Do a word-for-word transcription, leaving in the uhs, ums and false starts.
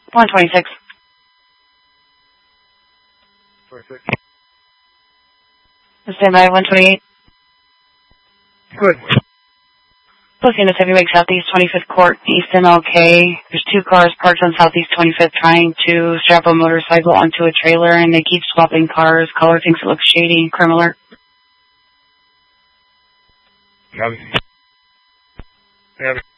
one twenty-six. twenty-six. Stand by, one twenty-eight. Good. Plus units, heavyweight, southeast twenty-fifth Court, East M L K. There's two cars parked on southeast twenty-fifth trying to strap a motorcycle onto a trailer, and they keep swapping cars. Caller thinks it looks shady. Crime alert. Copy. Copy.